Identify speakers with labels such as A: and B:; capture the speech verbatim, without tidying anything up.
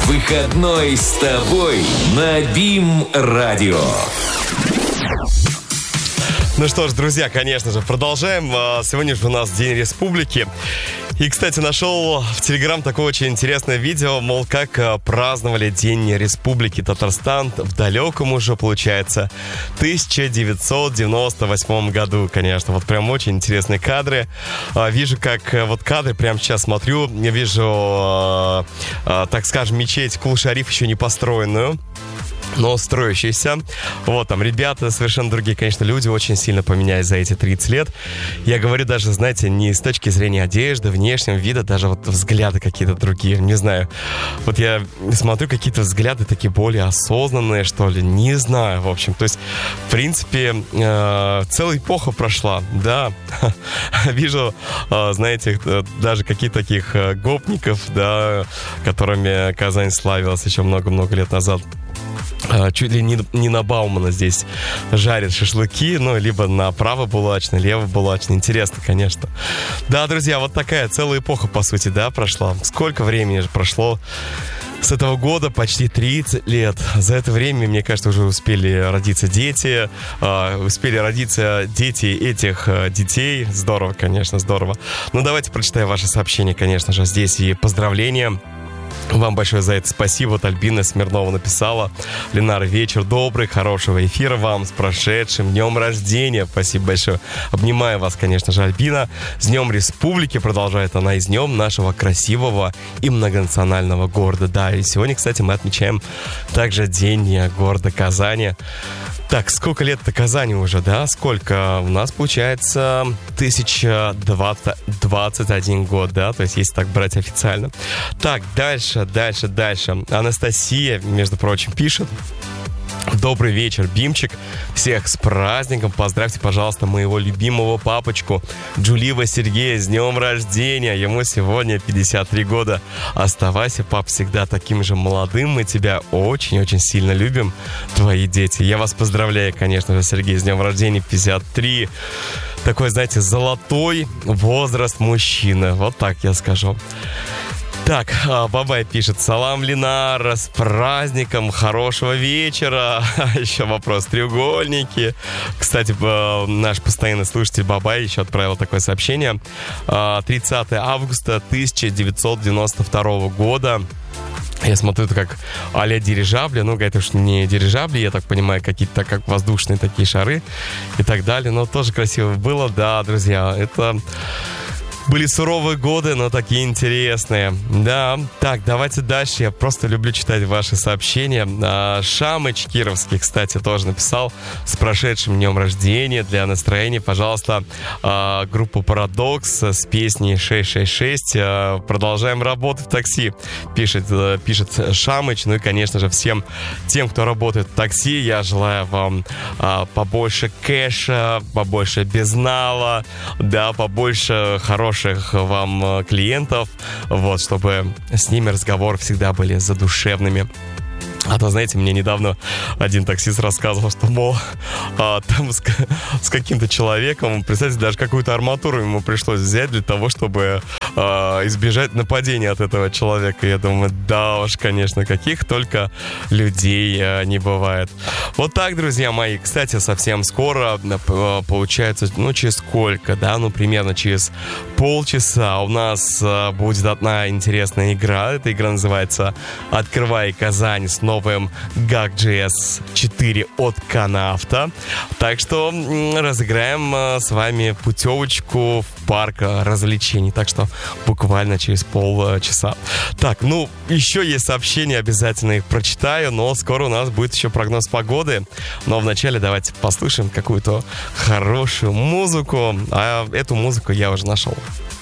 A: Выходной с тобой на БИМ-радио.
B: Ну что ж, друзья, конечно же, продолжаем. Сегодня же у нас День Республики. И, кстати, нашел в Телеграм такое очень интересное видео, мол, как праздновали День Республики Татарстан в далеком уже, получается, тысяча девятьсот девяносто восьмом году, конечно. Вот прям очень интересные кадры. Вижу, как вот кадры, прямо сейчас смотрю, вижу, так скажем, мечеть Кул-Шариф еще не построенную, но строящийся. Вот, там ребята совершенно другие, конечно, люди, очень сильно поменялись за эти тридцать лет. Я говорю даже, знаете, не с точки зрения одежды, внешнего вида, даже вот взгляды какие-то другие, не знаю. Вот я смотрю, какие-то взгляды такие более осознанные, что ли, не знаю, в общем. То есть, в принципе, э, целая эпоха прошла, да. Вижу, э, знаете, даже какие-то таких гопников, да, которыми Казань славилась еще много-много лет назад. Чуть ли не, не на Баумана здесь жарят шашлыки, ну, либо направо булачно, лево булачно. Интересно, конечно. Да, друзья, вот такая целая эпоха, по сути, да, прошла. Сколько времени же прошло с этого года? Почти тридцать лет. За это время, мне кажется, уже успели родиться дети, э, успели родиться дети этих э, детей. Здорово, конечно, здорово. Ну, давайте прочитаем ваши сообщения, конечно же, здесь и поздравления. Вам большое за это спасибо. Вот Альбина Смирнова написала: Ленара, вечер добрый, хорошего эфира вам, с прошедшим днем рождения. Спасибо большое. Обнимаю вас, конечно же, Альбина. С Днем Республики, продолжает она, и с днем нашего красивого и многонационального города. Да, и сегодня, кстати, мы отмечаем также День города Казани. Так, сколько лет-то Казани уже, да? Сколько? У нас получается тысяча двадцать один год, да? То есть, если так брать официально. Так, дальше, дальше, дальше. Анастасия, между прочим, пишет: добрый вечер, Бимчик. Всех с праздником. Поздравьте, пожалуйста, моего любимого папочку Джулива Сергея с днем рождения. Ему сегодня пятьдесят три года. Оставайся, пап, всегда таким же молодым. Мы тебя очень-очень сильно любим, твои дети. Я вас поздравляю, конечно же, Сергей, с днем рождения. Пятьдесят три. Такой, знаете, золотой возраст мужчины. Вот так я скажу. Так, Бабай пишет: салам, Ленара, с праздником, хорошего вечера. Еще вопрос: треугольники. Кстати, наш постоянный слушатель Бабай еще отправил такое сообщение. тридцатого августа тысяча девятьсот девяносто второго года. Я смотрю, это как а-ля дирижабли. Ну, это уж не дирижабли, я так понимаю, какие-то как воздушные такие шары и так далее. Но тоже красиво было, да, друзья. Это были суровые годы, но такие интересные. Да, так, давайте дальше. Я просто люблю читать ваши сообщения. Шамыч Кировский, кстати, тоже написал: с прошедшим днем рождения. Для настроения, пожалуйста, группу «Парадокс» с песней шесть шесть шесть. Продолжаем работать в такси, пишет, пишет Шамыч. Ну и, конечно же, всем тем, кто работает в такси, я желаю вам побольше кэша, побольше безнала, да, побольше хорошего вам клиентов, вот, чтобы с ними разговоры всегда были задушевными. А то, знаете, мне недавно один таксист рассказывал, что, мол, а, там с, с каким-то человеком, представьте, даже какую-то арматуру ему пришлось взять для того, чтобы а, избежать нападения от этого человека. Я думаю, да уж, конечно, каких только людей а, не бывает. Вот так, друзья мои. Кстати, совсем скоро, а, получается, ну, через сколько, да, ну, примерно через полчаса у нас а, будет одна интересная игра. Эта игра называется «Открывай Казань» с новым GAG.js четыре от Канавта. Так что разыграем с вами путевочку в парк развлечений. Так что буквально через полчаса. Так, ну, еще есть сообщения, обязательно их прочитаю, но скоро у нас будет еще прогноз погоды. Но вначале давайте послушаем какую-то хорошую музыку. А эту музыку я уже нашел.